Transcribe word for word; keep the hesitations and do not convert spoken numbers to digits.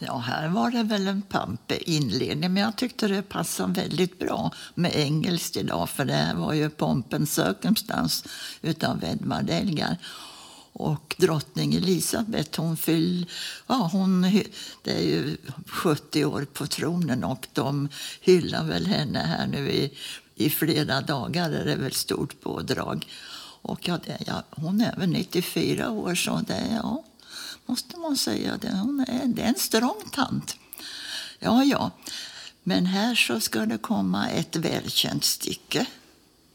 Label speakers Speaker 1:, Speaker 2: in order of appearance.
Speaker 1: Ja, här var det väl en pampig inledning, men jag tyckte det passade väldigt bra med engelskt idag, för det här var ju Pompen Circumstance utav Edvard Elgar. Och drottning Elisabeth, hon fyll, ja, hon, det är ju sjuttio år på tronen och de hyllar väl henne här nu i, i flera dagar, är det väl stort pådrag. Och ja, det, ja, hon är väl nittiofyra år, så det, ja, måste man säga det. Hon är, det är en strong tant. Ja, ja. Men här så ska det komma ett välkänt stycke.